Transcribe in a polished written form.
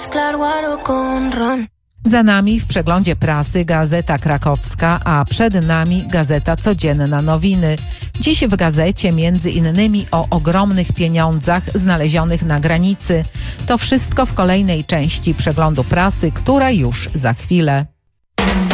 Za nami w przeglądzie prasy Gazeta Krakowska, a przed nami Gazeta Codzienna Nowiny. Dziś w gazecie między innymi o ogromnych pieniądzach znalezionych na granicy. To wszystko w kolejnej części przeglądu prasy, która już za chwilę.